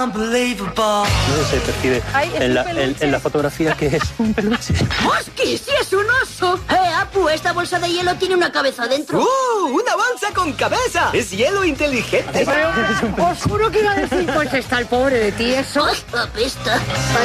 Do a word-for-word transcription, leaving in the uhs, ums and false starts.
No se percibe Ay, es en un la, en, peluche. en la fotografía que es un peluche. ¡Hostia, sí es un oso! ¡Eh, Apu, esta bolsa de hielo tiene una cabeza dentro! ¡Uh! ¡Una bolsa con cabeza! ¡Es hielo inteligente! Os juro que iba a decir, pues está el pobre de ti, eso. ¡Ay, apesta!